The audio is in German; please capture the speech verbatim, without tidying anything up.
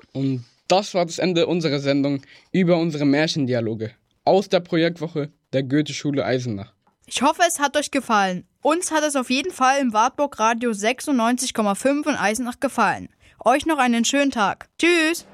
Und das war das Ende unserer Sendung über unsere Märchendialoge aus der Projektwoche der Goetheschule Eisenach. Ich hoffe, es hat euch gefallen. Uns hat es auf jeden Fall im Wartburg Radio sechsundneunzig Komma fünf in Eisenach gefallen. Euch noch einen schönen Tag. Tschüss!